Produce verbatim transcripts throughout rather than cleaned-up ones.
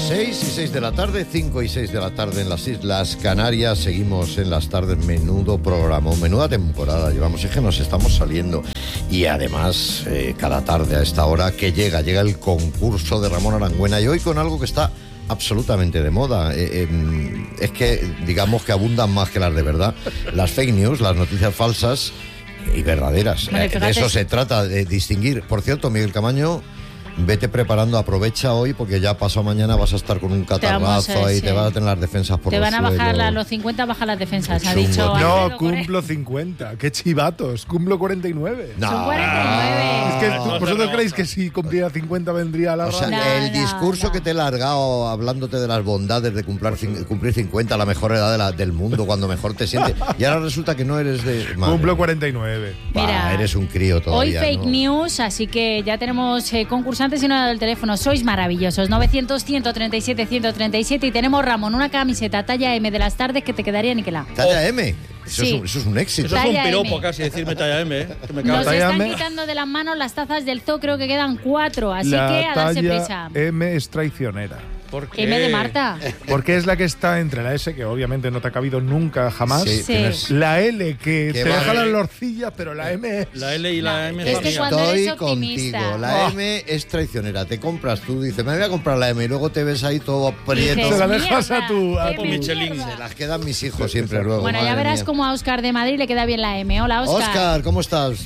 seis y seis de la tarde, cinco y seis de la tarde en las Islas Canarias. Seguimos en las tardes, menudo programa, menuda temporada llevamos, es que nos estamos saliendo. Y además, eh, cada tarde a esta hora que llega, llega el concurso de Ramón Arangüena, y hoy con algo que está absolutamente de moda. Eh, eh, es que, digamos que abundan más que las de verdad. Las fake news, las noticias falsas y verdaderas. Vale, eh, de eso se trata, de distinguir. Por cierto, Miguel Camaño, vete preparando, aprovecha hoy porque ya pasado mañana vas a estar con un catarrazo ahí, sí. Te van a tener las defensas por te los van a bajar suelos. a los cincuenta, bajan las defensas, ha Chungo, dicho. tío. No, cumplo cincuenta. Qué chivatos, cumplo cuarenta y nueve. No. Son cuarenta y nueve. Es que No, tú- no, vosotros no. creéis que si cumpliera cincuenta vendría a la O sea, radio. No, el no, discurso no. que te he largado hablándote de las bondades de cumplir, cin- cumplir cincuenta, la mejor edad de la- del mundo, cuando mejor te sientes, y ahora resulta que no eres de... Madre Cumplo mía. cuarenta y nueve. Bah, Mira, eres un crío Hoy todavía, fake ¿no? news, así que ya tenemos eh, concursantes y no he dado el teléfono. Sois maravillosos. novecientos, ciento treinta y siete, ciento treinta y siete. Y tenemos, Ramón, una camiseta talla M de las tardes que te quedaría niquelá. Talla M. Eso, Sí. es un, eso es un éxito. Eso es un Talla piropo M. casi, decirme talla M, ¿eh? Que me Nos cago. talla están M. quitando de las manos las tazas del zoo, creo que quedan cuatro, así La que a darse talla prisa. M es traicionera. ¿Por qué? M de Marta. Porque es la que está entre la S, que obviamente no te ha cabido nunca jamás. Sí, Sí. tienes- La L, que Qué te deja vale. las lorcillas, pero la M es... La L y la M Es son que mías. cuando eres Estoy optimista. contigo. La Oh. M es traicionera. Te compras tú, dices, me voy a comprar la M, y luego te ves ahí todo prieto. Dices, Se la dejas "Mierda, a tu- a qué tu- Michelin". mierda". Se las quedan mis hijos siempre luego. Bueno, ya madre verás mía. cómo a Óscar de Madrid le queda bien la M. Hola, Óscar. Óscar, ¿cómo estás?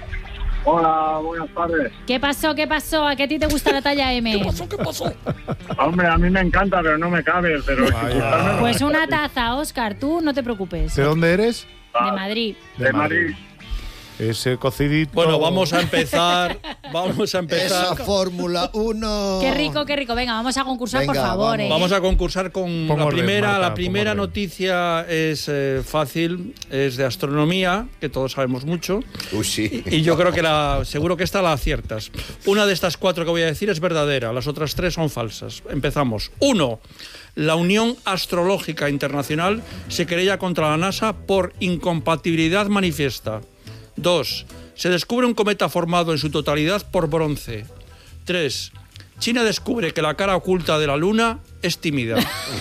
Hola, buenas tardes. ¿Qué pasó? ¿Qué pasó? ¿A qué a ti te gusta la talla M? ¿Qué pasó? ¿Qué pasó? Hombre, a mí me encanta, pero no me cabe. Pero Vaya. Pues una taza, Óscar, tú no te preocupes. ¿De dónde eres? De Madrid. de Madrid. Ese cocidito... Bueno, vamos a empezar. Vamos a Esa empezar. Fórmula uno. Qué rico, qué rico. Venga, vamos a concursar, por Venga, favor. vamos. ¿eh? Vamos a concursar con Pongo la orden, primera. Marta, la pongo primera orden. noticia es eh, fácil, es de astronomía, que todos sabemos mucho. Uy, sí. Y yo creo que la, seguro que esta la aciertas. Una de estas cuatro que voy a decir es verdadera, las otras tres son falsas. Empezamos. Uno, la Unión Astrológica Internacional se querella contra la NASA por incompatibilidad manifiesta. Dos, se descubre un cometa formado en su totalidad por bronce. Tres, China descubre que la cara oculta de la Luna es tímida.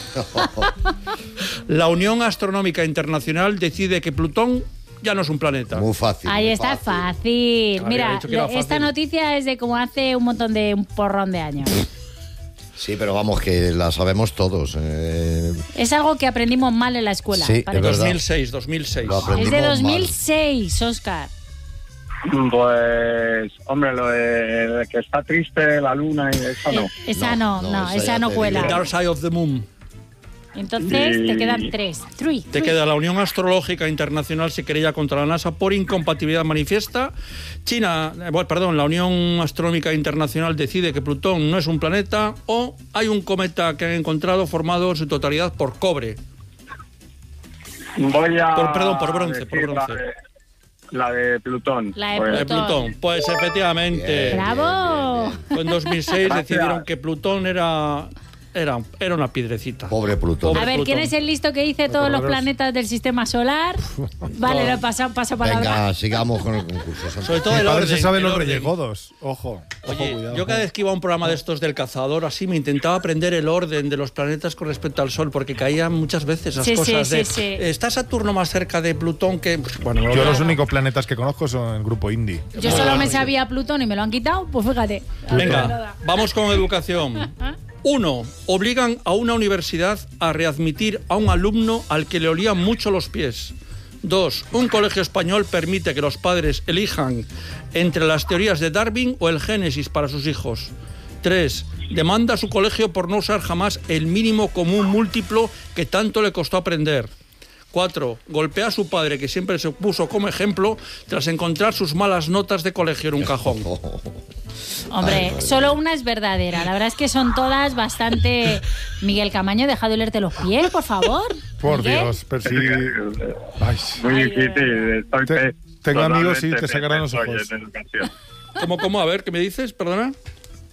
La Unión Astronómica Internacional decide que Plutón ya no es un planeta. Muy fácil. Ahí muy está, fácil. Había Mira, dicho que era esta fácil. noticia es de como hace un montón de un porrón de años. Sí, pero vamos, que la sabemos todos. eh, Es algo que aprendimos mal en la escuela. Sí, parece. es verdad. dos mil seis, dos mil seis. Lo aprendí. Es de Aprendimos dos mil seis, Óscar. Pues, hombre, lo de, de que está triste la luna y eso no. Eh, esa no, No, no, no, esa esa ya no te cuela. The Dark Side of the Moon. Entonces Y- te quedan tres. Three. Te queda la Unión Astrológica Internacional se querella contra la NASA por incompatibilidad manifiesta. China, eh, bueno, perdón, la Unión Astronómica Internacional decide que Plutón no es un planeta, o hay un cometa que han encontrado formado en su totalidad por cobre. Voy a. Por- perdón, por bronce, por decir bronce. La de, la de Plutón. La de Pues, De Plutón. Plutón. Pues efectivamente. Bien. ¡Bravo! En dos mil seis Gracias. decidieron que Plutón era, era, era una piedrecita. Pobre Plutón. Pobre A ver, ¿quién Plutón. es el listo que dice todos los planetas del sistema solar? Vale, lo paso, paso palabra. Venga, sigamos con el concurso. Sandra. Sobre todo Mi el padre orden. se sabe el los orden. Reyes Godos. Ojo. Ojo, Oye, cuidado. yo cada vez que iba a un programa de estos del cazador, así me intentaba aprender el orden de los planetas con respecto al Sol, porque caían muchas veces las Sí, sí, cosas de... sí, sí. ¿Está Saturno más cerca de Plutón que...? Bueno, Yo no- los únicos planetas que conozco son el grupo Indie. Yo solo me sabía Plutón y me lo han quitado, pues fíjate. Venga, vamos con educación. Uno, obligan a una universidad a readmitir a un alumno al que le olían mucho los pies. Dos, un colegio español permite que los padres elijan entre las teorías de Darwin o el Génesis para sus hijos. Tres, demanda a su colegio por no usar jamás el mínimo común múltiplo que tanto le costó aprender. Cuatro, golpea a su padre, que siempre se puso como ejemplo, tras encontrar sus malas notas de colegio en un cajón. Hombre, solo una es verdadera. La verdad es que son todas bastante... Miguel Camaño, deja de olerte los pies, por favor. Por Miguel. Dios, pero sí. Ay, Muy Ay, difícil. Estoy Te- pe- tengo amigos y totalmente te sacarán los perfecto ojos. en educación. ¿Cómo, cómo? A ver, ¿qué me dices? Perdona.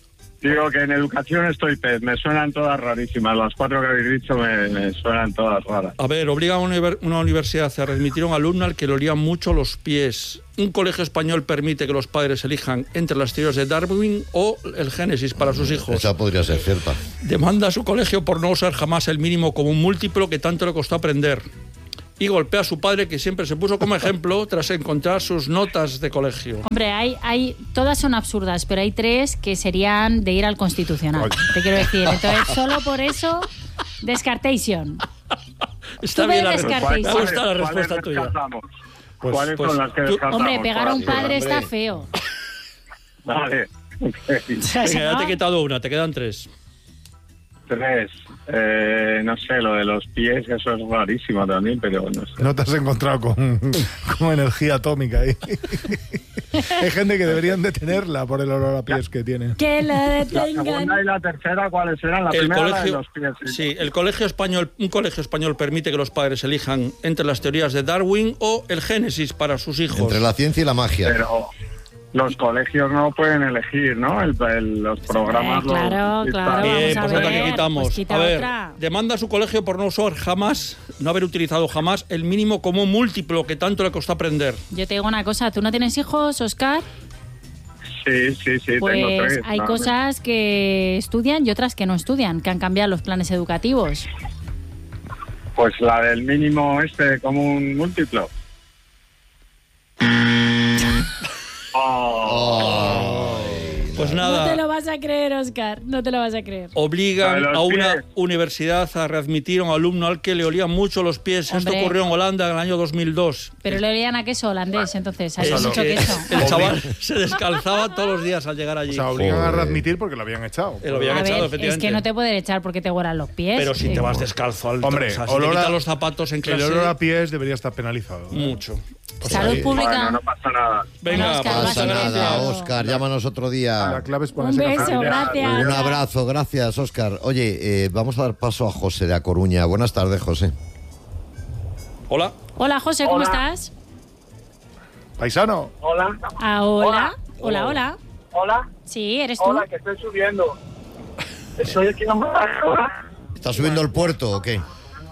Digo que en educación estoy pez, me suenan todas rarísimas. Las cuatro que habéis dicho me, me suenan todas raras. A ver, obliga a una, univer- una universidad a readmitir a un alumno al que le olían mucho los pies. Un colegio español permite que los padres elijan entre las teorías de Darwin o el Génesis para sus hijos. Esa podría ser cierta. Demanda a su colegio por no usar jamás el mínimo como un múltiplo que tanto le costó aprender. Y golpea a su padre, que siempre se puso como ejemplo tras encontrar sus notas de colegio. Hombre, hay, hay, todas son absurdas, pero hay tres que serían de ir al Constitucional. Oye. Te quiero decir. Entonces, solo por eso, descartation. Está Tú bien me la descartéis. respuesta. Me gusta la respuesta ¿Cuáles tuya. descartamos? Pues- ¿Cuáles pues son las que tú- descartamos? Hombre, pegar a un Por padre así? está feo. Vale. Ok. Venga, ya te he quitado una, te quedan tres. Tres. Eh, no sé, lo de los pies, eso es rarísimo también, pero no sé. No te has encontrado con, con energía atómica ahí. Hay gente que deberían detenerla por el olor a pies que tiene. Que lo La detengan. segunda y la tercera, ¿cuáles eran? La El primera, la de colegio, los pies. sí, el colegio español, un colegio español permite que los padres elijan entre las teorías de Darwin o el Génesis para sus hijos. Entre la ciencia y la magia. Pero los colegios no pueden elegir, ¿no? El, el- los programas... Eh, claro, los- claro. Bien, Vamos a pues otra ver, que quitamos. pues quita a ver, otra. demanda a su colegio por no usar jamás, no haber utilizado jamás el mínimo común múltiplo que tanto le costó aprender. Yo te digo una cosa, ¿tú no tienes hijos, Oscar? Sí, sí, sí, tengo Pues tres. hay ¿no? cosas que estudian y otras que no estudian, que han cambiado los planes educativos. Pues la del mínimo este común múltiplo. Oh. Pues No te nada, lo vas a creer, Oscar, no te lo vas a creer. obligan La de los a una pies. universidad a readmitir a un alumno al que le olían mucho los pies. Esto Hombre. ocurrió en Holanda en el año dos mil dos. Pero le olían a queso holandés, entonces, hay Es mucho que queso. el chaval se descalzaba todos los días al llegar O allí. sea, obligan a Joder. readmitir porque lo habían echado. Eh, lo habían A echado, ver, es efectivamente. que no te pueden echar porque te huelan los pies. Pero si Sí. te vas descalzo al Hombre, o sea, si olor te a- quitas los zapatos en El clase, olor a pies debería estar penalizado. mucho. Salud pública. Bueno, no pasa nada. Venga, Bueno, Óscar, pues, vas Pasa a muchas ver. nada, gracias. Óscar, llámanos otro La día. clave es Un ponerse beso, café. gracias. Un abrazo, gracias, Óscar. Oye, eh, vamos a dar paso a José de A Coruña. Buenas tardes, José. Hola. Hola, José, ¿cómo Hola. estás? Paisano. Hola. Ah, hola. Hola, hola. Hola. Sí, ¿eres tú? Hola, que estoy subiendo. Estoy aquí en Málaga. ¿Estás subiendo el puerto o qué?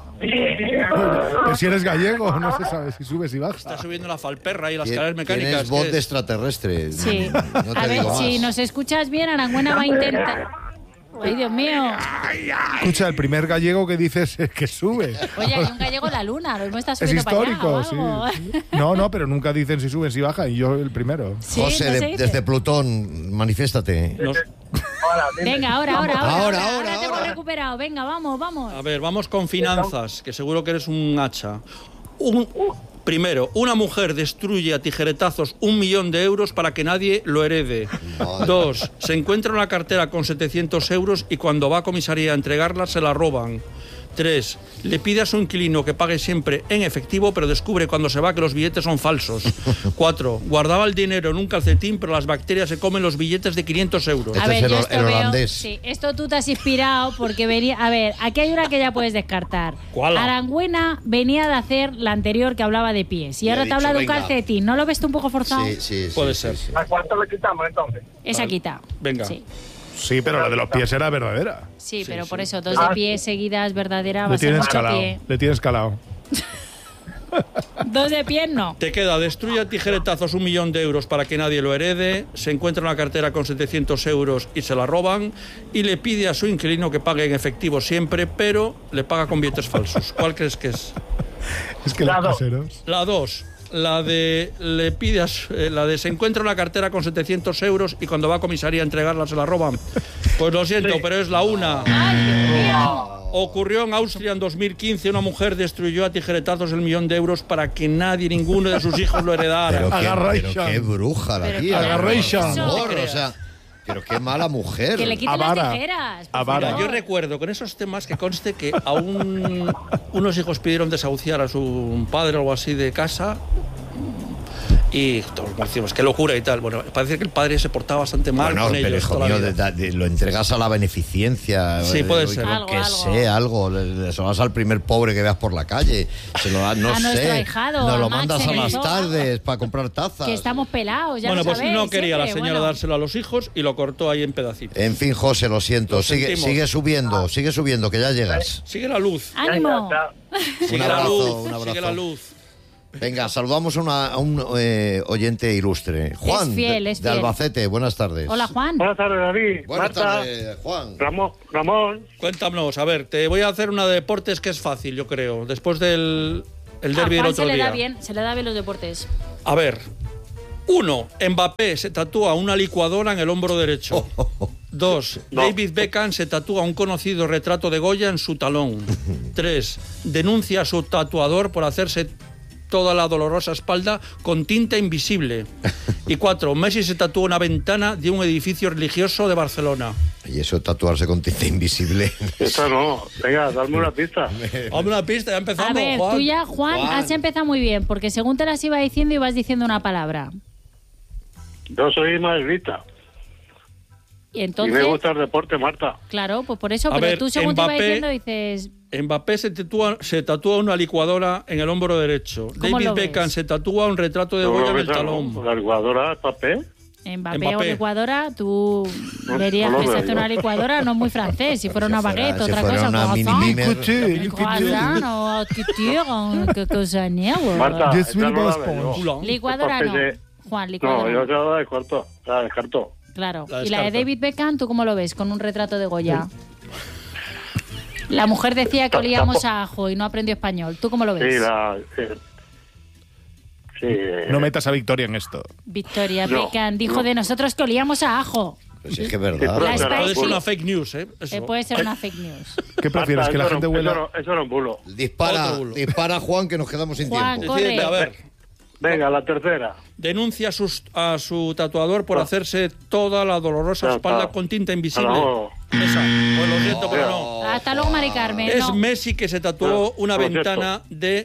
Pero si eres gallego, no se sabe si subes y bajas. Está subiendo la falperra y las Tien- escaleras mecánicas. Tienes voz ¿qué de es? extraterrestre. Sí. No te A ver, digo si más. nos escuchas bien, Arangüena va a intentar... Ay, Dios mío. Escucha, el primer gallego que dices es que sube. Oye, hay un gallego en la luna, lo mismo está Es subiendo para allá histórico, o sí. algo. No, no, pero nunca dicen si suben, si bajan. Y yo el primero. Sí, José, no de- se dice. desde Plutón, manifiéstate. Nos- Hola, dime. Venga, ahora, ahora, ahora. Ahora, Ahora, ahora, te hemos ahora. recuperado. Venga, vamos, vamos. A ver, vamos con finanzas, que seguro que eres un hacha. Un- primero, una mujer destruye a tijeretazos un millón de euros para que nadie lo herede. Madre. Dos, se encuentra una cartera con setecientos euros y cuando va a comisaría a entregarla se la roban. Tres, le pide a su inquilino que pague siempre en efectivo, pero descubre cuando se va que los billetes son falsos. Cuatro, guardaba el dinero en un calcetín, pero las bacterias se comen los billetes de quinientos euros. Este A ver, es el yo ho- esto el veo- holandés. sí, esto tú te has inspirado porque venía... A ver, aquí hay una que ya puedes descartar. ¿Cuál? Arangüena venía de hacer la anterior que hablaba de pies y Y ahora he te dicho, habla de un venga. calcetín. ¿No lo ves tú un poco forzado? Sí, sí, sí, Puede sí, ser. sí. ¿A cuánto le quitamos entonces? Esa quita. Venga. Sí, Sí, pero la de los pies era verdadera. sí, pero por eso, Ah, dos de pie seguidas verdadera va Le a ser tienes mucho calado. pie. Le tienes calado. Dos de pie no. Te queda, destruye a tijeretazos un millón de euros para que nadie lo herede, se encuentra una cartera con setecientos euros y se la roban, y le pide a su inquilino que pague en efectivo siempre, pero le paga con billetes falsos. ¿Cuál crees que es? Es que los Claro. caseros. La dos, la de le pide a su- eh, la de se encuentra una cartera con setecientos euros y cuando va a comisaría a entregarla se la roban. Pues lo siento, pero es la una. Ay, Dios mío. Ocurrió en Austria en dos mil quince, una mujer destruyó a tijeretazos el millón de euros para que nadie, ninguno de sus hijos lo heredara. Pero qué, Agarration. pero qué bruja la Pero tía. qué Agarration. Por favor, No te o sea, pero qué mala mujer. Que le quiten Avara. las tijeras. por Avara. Mira, favor. yo recuerdo con esos temas que conste que a un- unos hijos pidieron desahuciar a su padre o algo así de casa Y todos como decimos, qué locura y tal. Bueno, parece que el padre se portaba bastante mal bueno, con pero ellos. hijo toda la mío, vida. de- de- lo entregas a la beneficencia. Sí, eh, puede o ser. lo Algo, que algo. sea, algo. Le, le- se lo das al primer pobre que veas por la calle. Se lo das, no A sé. nuestro ahijado, Nos a lo Max mandas a en el las zoo. tardes para comprar tazas. Que estamos pelados, ya Bueno, lo pues sabéis, no quería la siempre, señora bueno. dárselo a los hijos y lo cortó ahí en pedacitos. En fin, José, lo siento. Lo sigue, sentimos. sigue subiendo, sigue subiendo, que ya llegas. Sigue la luz. ¡Ánimo! Sigue la abrazo, luz. un abrazo. Sigue la luz. Venga, saludamos a, una- a un eh, oyente ilustre. Juan, Es fiel, de, es de fiel. Albacete. Buenas tardes. Hola, Juan. Buenas tardes, David. Buenas Marta, tardes, Juan. Ramón, Ramón. Cuéntanos, a ver, te voy a hacer una de deportes que es fácil, yo creo. Después del el A derbi del Juan otro se le día. da bien, se le da bien los deportes. A ver. Uno, Mbappé se tatúa una licuadora en el hombro derecho. Dos, No. David Beckham se tatúa un conocido retrato de Goya en su talón. Tres, denuncia a su tatuador por hacerse toda la dolorosa espalda con tinta invisible. Y cuatro, Messi se tatúa una ventana de un edificio religioso de Barcelona. Y eso de tatuarse con tinta invisible. Esta no. Venga, dame una pista. Dame una pista, ya empezamos, A ver, Juan. tú ya, Juan, Juan. has empezado muy bien, porque según te las iba diciendo, ibas diciendo una palabra. Yo soy madridista. Y Y entonces, me gusta el deporte, Marta. claro, pues por eso, A pero ver, tú según te ibas Mbappé- diciendo dices, Mbappé se tatúa, se tatúa una licuadora en el hombro derecho. ¿Cómo David lo ves? Beckham se tatúa un retrato de ¿No Goya lo en el ves, talón. no? La licuadora, papel. Mbappé, Mbappé. o licuadora, tú No, verías no lo que se veo hace yo. una licuadora, no es muy francés, si fuera Si una fuera- baguette, si otra fuera cosa, una croissant. mini bime- Croissant o couture, qué cosa nueva. Marta, Je esa suis no la Bob veo Esponja. yo. Hola. Licuadora Papel no. de- Juan, No, licuadora yo no. ya la descarto. La descarto. Claro. La Y la de descarta. David Beckham, ¿tú cómo lo ves? Con un retrato de Goya. La mujer decía que olíamos a ajo y no aprendió español. ¿Tú cómo lo ves? Sí, la... eh, Sí. eh, No metas a Victoria en esto. Victoria No, Beckham dijo no. de nosotros que olíamos a ajo. Pues es que es Sí, verdad. pero- La Claro, Puede ser Spicy una fake news, ¿eh? Eso. eh, puede ser una fake news. ¿Qué prefieres? Marta, ¿Que la eso gente no- huela? Eso no, eso no es un bulo. Dispara, Otro bulo. dispara, Juan, que nos quedamos sin Juan, tiempo. corre. Decidme, a ver, Venga, la tercera. denuncia a, sus- a su tatuador por Ah. hacerse toda la dolorosa Ya espalda está. con tinta invisible. No. Esa. Pues lo siento, pero no. Hasta luego, Mari Carmen. Es no. Messi que se tatuó No, una por cierto. ventana de,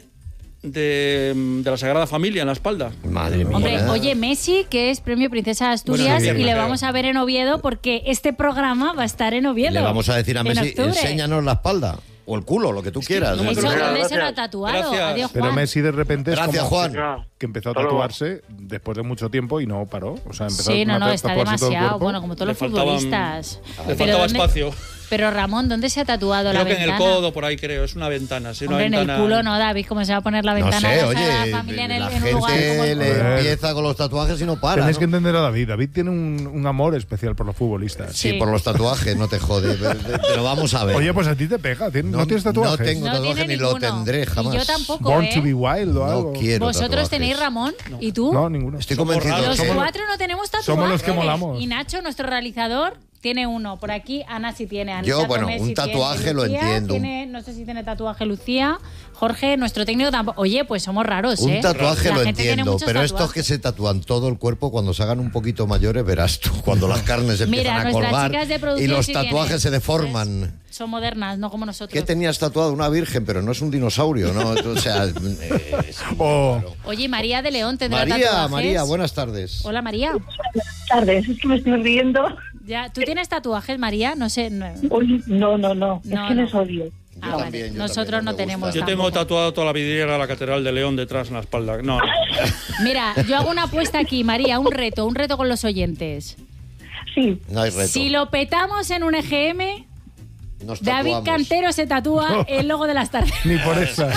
de, de la Sagrada Familia en la espalda. Madre mía. Hombre, oye, Messi, que es premio Princesa de Asturias, Bueno, sí, y le pero- vamos a ver en Oviedo porque este programa va a estar en Oviedo. Le vamos a decir a en Messi, octubre. enséñanos la espalda. O el culo, lo que tú quieras. no me Eso, Gracias, ¿dónde se lo ha gracias. tatuado? Gracias. Adiós, Pero Juan. Messi de repente es Gracias, como Juan. Venga, que empezó a hasta luego. tatuarse después de mucho tiempo y no paró. O sea, empezó Sí, no, a no, está tatuarse todo el demasiado. cuerpo. Bueno, como todos Le los faltaban- futbolistas. Le Pero faltaba ¿dónde- espacio. Pero Ramón, ¿dónde se ha tatuado la Creo que en ventana? el codo, por ahí creo. Es una ventana. Sí, una Hombre, en el ventana. culo no, David, ¿cómo se va a poner la No ventana sé, de la oye, Sagrada Familia en, el, la en un lugar como gente el le culo? Joder. empieza con los tatuajes y no para. Tenéis ¿no? que entender a David. David tiene un, un amor especial por los futbolistas. Sí, Sí. por los tatuajes, no te jode. Pero, pero vamos a ver. Oye, pues a ti te pega. ¿tien- ¿No, tienes tatuajes? No tengo No tatuaje tiene ni lo ninguno. tendré jamás. Y yo tampoco, Born ¿eh? to be wild o No algo. quiero ¿Vosotros tatuajes. tenéis Ramón? ¿Y tú? No, ninguno. Estoy Somos convencido raros. de Los que... cuatro no tenemos tatuajes. Somos los que molamos. Y Nacho, nuestro realizador, tiene uno. Por aquí Ana sí tiene. Anita Yo, bueno, Tomé un sí tiene. tatuaje lo Lucía entiendo. tiene- no sé si tiene tatuaje Lucía. Jorge, nuestro técnico tampoco. Oye, pues somos raros, Un ¿eh? tatuaje La lo gente tiene entiendo, muchos pero estos tatuajes. que se tatúan todo el cuerpo, cuando se hagan un poquito mayores, verás tú, cuando las carnes empiezan Mira, a nuestras colgar chicas de y producción los sí tatuajes tienen. se deforman. Son modernas, no como nosotros. ¿Qué tenías tatuado? Una virgen, pero no es un dinosaurio, ¿no? O sea, eh, sí, O claro. Oye, María de León tendrá María, tatuajes. María, buenas tardes. Hola, María. Buenas tardes, es que me estoy riendo. Ya, ¿tú tienes tatuajes, María? No sé. No. Uy, no, no, no, No, es que no. les odio. Ah, Yo vale. también, yo Nosotros también, no no me tenemos. gusta. Yo tengo tampoco. tatuado toda la vidriera de la Catedral de León detrás en la espalda. No, no. Mira, yo hago una apuesta aquí, María, un reto, un reto con los oyentes. Sí, No hay reto. Si lo petamos en un E G M, Nos David tatuamos. Cantero se tatúa el logo de las tardes. ni por esa.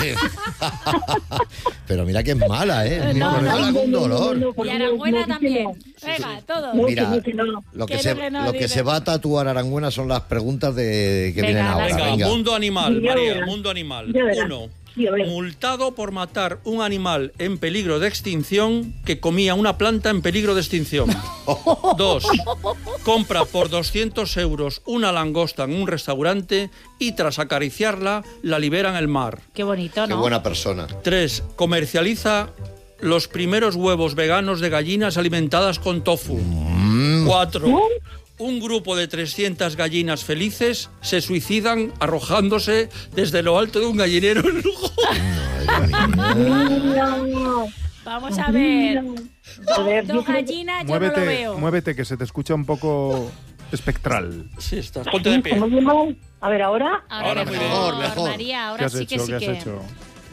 Pero mira que es mala, ¿eh? No, Mala no, con no, dolor. no, no, Y porque Arangüena no, no, también. no. Venga, todo. No, Mira, que no, que no. lo que, Que se, no, que no, lo que dice. se va a tatuar Arangüena son las preguntas de, que Venga, vienen ahora. venga, Venga, Venga. mundo animal, Ya María, verás. mundo animal. Ya verás. Uno, Sí, a ver. multado por matar un animal en peligro de extinción que comía una planta en peligro de extinción. Dos, compra por doscientos euros una langosta en un restaurante y tras acariciarla la libera en el mar. Qué bonito, Qué ¿no? buena persona. Tres, comercializa los primeros huevos veganos de gallinas alimentadas con tofu. Cuatro, un grupo de trescientas gallinas felices se suicidan arrojándose desde lo alto de un gallinero en Lugo. Madre mía. No. Vamos a ver. A ver, Dos yo creo que- gallinas, yo Muévete, no lo veo. muévete, que se te escucha un poco espectral. Sí, estás. Ponte de pie. ¿Cómo llamo? A ver, ¿ahora? Ahora muy bien. Mejor, mejor. María, ¿Qué ahora has sí que hecho? sí ¿Qué has que... hecho?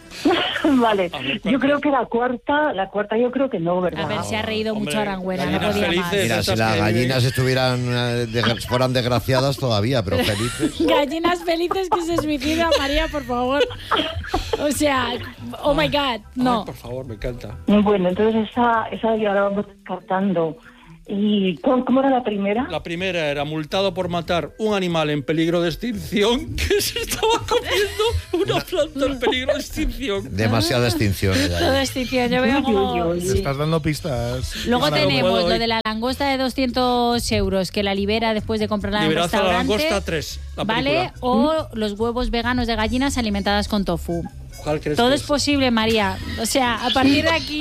Vale. A ver, ¿cuál Yo creo es? que la cuarta, la cuarta yo creo que no, ¿verdad? A ver, se ha reído Hombre, mucho Arangüena, no gallinas podía más. felices. Mira, si Estas las que- gallinas estuvieran eh, de- fueran desgraciadas todavía, pero felices. Gallinas felices que se suicidan, María, por favor. O sea, oh my God, no. Ay, por favor, me encanta. Bueno, entonces esa, esa ya la vamos descartando. ¿Y cómo, cómo era la primera? La primera era multado por matar un animal en peligro de extinción que se estaba comiendo una planta en peligro de extinción. Demasiada extinción. ya, Todo ya. extinción, yo veo como... Uy, uy, uy. Te sí. estás dando pistas. Luego Claro, tenemos puedo lo hoy. de la langosta de doscientos euros que la libera después de comprarla en el Liberazo a la restaurante. langosta tres, la ¿Vale? película. O los huevos veganos de gallinas alimentadas con tofu. ¿Cuál crees Todo que es posible, María. O sea, a partir de aquí...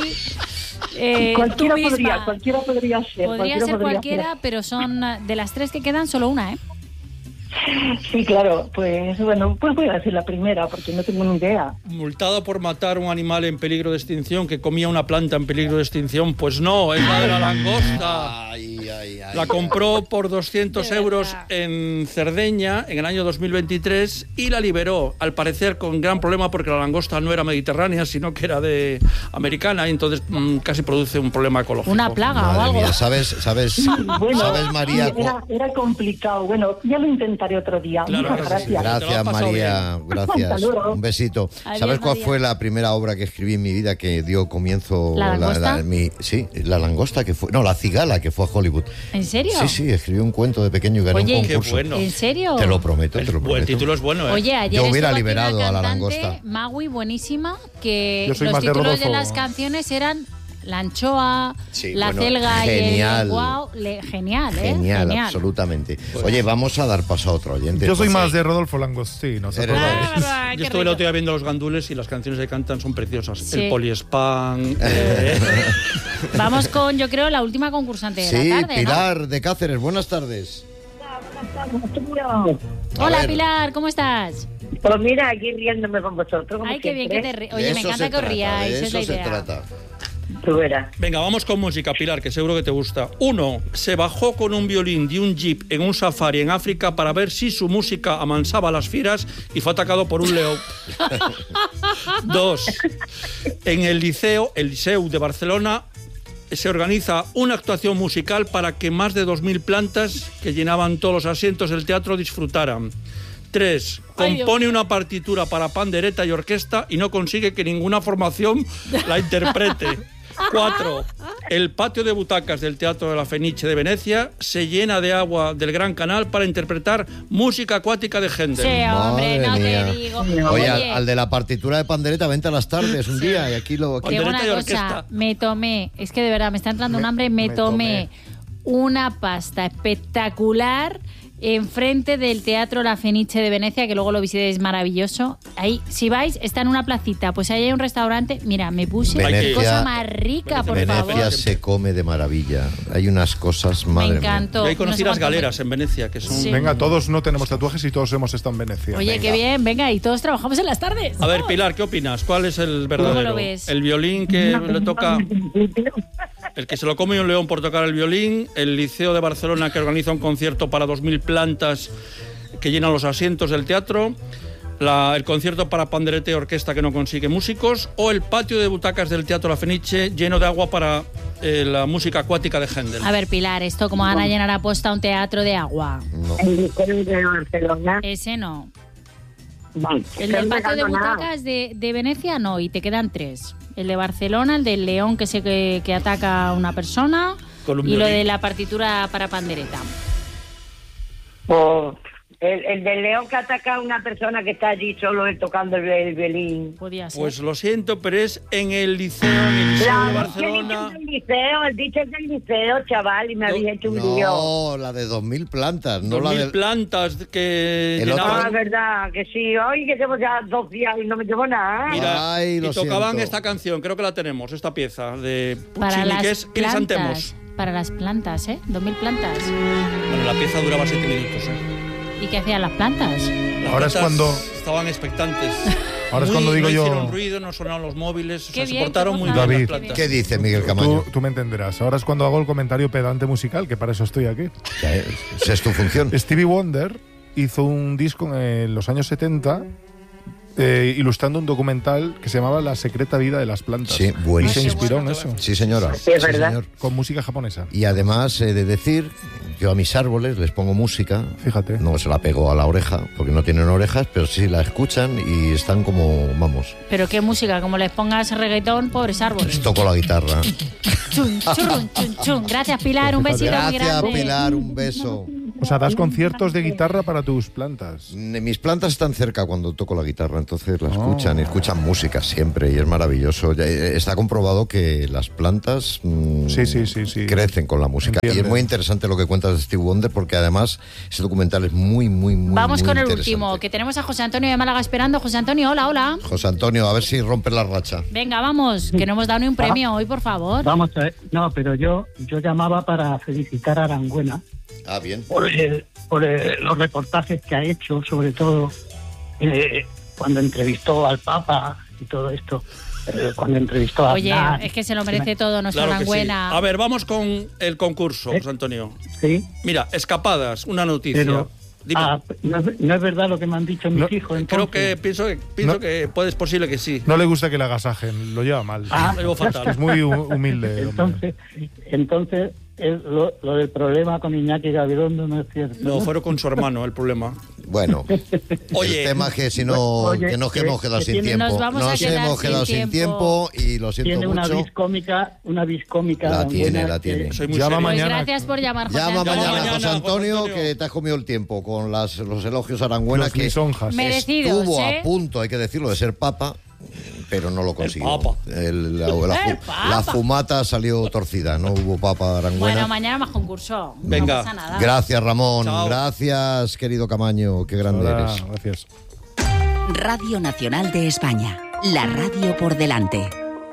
eh, cualquiera tú misma. podría, cualquiera podría ser. Podría ser podría cualquiera, pero son uh, de las tres que quedan solo una, ¿eh? ser. Sí, claro, pues bueno, pues voy a decir la primera porque no tengo ni idea. Multado por matar un animal en peligro de extinción que comía una planta en peligro de extinción. Pues no, es la de la langosta. Ay, ay, ay. La compró por doscientos De euros verdad. en Cerdeña en el año dos mil veintitrés y la liberó, al parecer con gran problema porque la langosta no era mediterránea, sino que era de americana y entonces mm, casi produce un problema ecológico. Una plaga o Madre algo. mía, ¿sabes, sabes, Bueno, ¿sabes María? era, era complicado. Bueno, ya lo intentaré otro día. Claro Muchas que sí. gracias. Te lo has Gracias, pasado María. Gracias. Hasta luego. Un besito. Adiós, ¿Sabes cuál María. fue la primera obra que escribí en mi vida que dio comienzo? ¿La langosta? mi- sí, la langosta que fue. No, la cigala que fue a Hollywood. ¿En serio? Sí, sí, escribí un cuento de pequeño y gané Oye, un Qué concurso. bueno. ¿En serio? Te lo prometo, te lo El, prometo. el título es bueno, ¿eh? Oye, ayer Yo hubiera estuvo aquí liberado una a la cantante, langosta. Magui, buenísima, que Yo soy los más de títulos de, Rodolfo. las canciones eran La anchoa, Sí, la bueno, celga genial. y el guau. Le- genial, ¿eh? Genial, absolutamente. Oye, vamos a dar paso a otro oyente. Yo soy Pues, más de Rodolfo Langostino. ¿se Eres acordáis? más- Ah, Yo qué estuve la rico. otra día viendo Los Gandules y las canciones que cantan son preciosas. Sí. El poliespan. eh, Vamos con, yo creo, la última concursante de Sí, la tarde, ¿no? Pilar de Cáceres, buenas tardes. A Hola, ver. Pilar, ¿cómo estás? Pues mira, aquí riéndome con vosotros. Como Ay, qué bien que te siempre. ríes. Oye, De me eso encanta se que os trata, ríais, de esa es la eso se idea. trata. Tú verás. Venga, vamos con música, Pilar, que seguro que te gusta. Uno, se bajó con un violín de un jeep en un safari en África para ver si su música amansaba a las fieras y fue atacado por un león. Dos, en el liceo, el Liceu de Barcelona, se organiza una actuación musical para que más de dos mil plantas que llenaban todos los asientos del teatro disfrutaran. Tres, Ay, Dios compone una partitura para pandereta y orquesta y no consigue que ninguna formación la interprete. Cuatro, el patio de butacas del Teatro de la Fenice de Venecia se llena de agua del Gran Canal para interpretar música acuática de Händel. Sí, hombre, Madre no mía. te digo. Oye, al, al de la partitura de pandereta, vente a las tardes un día y aquí lo... aquí- Te digo una Pandereta y cosa, orquesta. me tomé, es que de verdad me está entrando un Me- hambre, me, me tomé una pasta espectacular enfrente del Teatro La Fenice de Venecia, que luego lo visitéis, maravilloso. Ahí, si vais, está en una placita, pues ahí hay un restaurante. Mira, me puse Venecia- qué cosa más rica, por Venecia favor. se come de maravilla. Hay unas cosas, madre Me mía. encantó. Yo ahí conocí No sé las cuánto me- galeras en Venecia, que son... Sí. Venga, todos no tenemos tatuajes y todos hemos estado en Venecia. Oye, qué bien, venga, y todos trabajamos en las tardes. A ver, Pilar, ¿qué opinas? ¿Cuál es el verdadero? lo ves? El violín que le toca... El que se lo come un león por tocar el violín, el Liceo de Barcelona que organiza un concierto para dos mil plantas que llenan los asientos del teatro, la- el concierto para pandereta y orquesta que no consigue músicos, o el patio de butacas del Teatro La Fenice lleno de agua para eh, la música acuática de Händel. A ver, Pilar, esto como van a llenar a posta un teatro de agua. No. El liceo de Barcelona. Ese no. Vale. El del patio de butacas de, de Venecia no, y te quedan tres. El de Barcelona, el del león que se que, que ataca a una persona Con un y lo violín. de la partitura para pandereta. O el, el del león que ataca a una persona que está allí solo él tocando el, el violín. Podía ser. Pues lo siento, pero es en el Liceo, en el Liceo de La, ¿qué Barcelona. dices del liceo? El dicho es del liceo, chaval, y me No, habéis hecho un lío. No, la de dos mil plantas, no Dos la mil del... plantas que El otro- Ah, llenaban... es verdad, que sí. Hoy que llevo ya dos días y no me llevo nada. ¿eh? Mira, Ay, y lo tocaban siento. esta canción, creo que la tenemos, esta pieza de para Puccini, las que es Crisantemos. plantas. Para las plantas, ¿eh? Dos mil plantas. Bueno, la pieza duraba siete minutos. ¿eh? ¿Y qué hacían las plantas? Las Ahora es plantas cuando- estaban expectantes. Ahora es Muy- cuando digo no yo... hicieron ruido, no sonaron los móviles, o Qué sea, se bien, portaron qué muy gozada. bien las David, plantas. ¿Qué dice Miguel Camaño? Tú, tú me entenderás. Ahora es cuando hago el comentario pedante musical, que para eso estoy aquí. Ya es, esa es tu función. Stevie Wonder hizo un disco en los años setenta eh, ilustrando un documental que se llamaba La secreta vida de las plantas. Sí, Y buenísimo. se inspiró en eso, Sí, señora. Sí, es verdad. señor. con música japonesa. Y además he de decir, yo a mis árboles les pongo música. Fíjate. No se la pego a la oreja, porque no tienen orejas, pero sí la escuchan y están como, vamos, Pero qué música, como les pongas reggaetón, pobres árboles. toco la guitarra. Chun, churrun, chun, chun. Gracias, Pilar, un besito muy Gracias, grande. Pilar, un beso. O sea, das conciertos de guitarra para tus plantas. Mis plantas están cerca cuando toco la guitarra, entonces la Oh. escuchan y escuchan música siempre y es maravilloso. Ya, eh, Está comprobado que las plantas mm, Sí, sí, sí, sí. crecen con la música. Y es Entienden. muy interesante lo que cuentas de Steve Wonder porque además ese documental es muy, muy, muy Vamos muy con el interesante. último, que tenemos a José Antonio de Málaga esperando. José Antonio, hola, hola. José Antonio, a ver si rompe la racha. Venga, vamos, que no hemos dado ni un premio hoy, por favor. Vamos a ver, no, pero yo yo llamaba para felicitar a Arangüena Ah, bien. por, el- por el- los reportajes que ha hecho, sobre todo eh, cuando entrevistó al Papa y todo esto, eh, cuando entrevistó a Oye, Aznar. es que se lo merece todo nuestra Claro que sí. Arangüena. A ver, vamos con el concurso, ¿Eh? José Antonio. Sí, Mira, escapadas, una noticia. pero Dime. ah, no, es- no es verdad lo que me han dicho mis No, hijos. Creo entonces. que pienso que pienso No. que puede, es posible que sí. No le gusta que le agasajen, lo lleva mal. Ah. Lo llevo fatal. Es muy hu- humilde. el hombre. Entonces, entonces es lo, lo del problema con Iñaki Gabilondo no es cierto. No, fueron con su hermano el problema. Bueno, Oye. el tema es que si no, Oye, que nos que- hemos quedado que sin tiene- tiempo. Nos vamos a quedar hemos sin quedado sin tiempo. tiempo y lo siento Tiene una mucho. vis cómica, una vis cómica. La tiene, buena la que- tiene. Soy muy Llama serio. Pues mañana. gracias por llamar, José Llama Antonio. mañana, mañana, José José Antonio, Antonio. que te has comido el tiempo con las, los elogios a Arangüena, Los que lisonjas. Merecidos, estuvo ¿eh? a punto, hay que decirlo, de ser papa, pero no lo consiguió. papa. El- la, la fu- El papa. la fumata salió torcida, no hubo papa Arangüena. Bueno, mañana más concurso. Venga. No pasa nada. Gracias, Ramón. Chao. Gracias, querido Camaño. Qué grande Hola, eres. gracias. Radio Nacional de España. La radio por delante.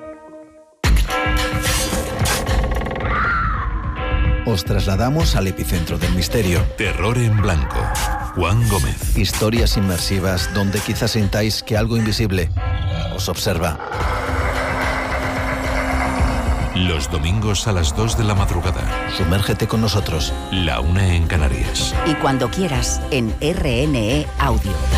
Os trasladamos al epicentro del misterio. Terror en blanco. Juan Gómez. Historias inmersivas donde quizás sintáis que algo invisible os observa. Los domingos a las dos de la madrugada. Sumérgete con nosotros. La una en Canarias. Y cuando quieras, en R N E Audio.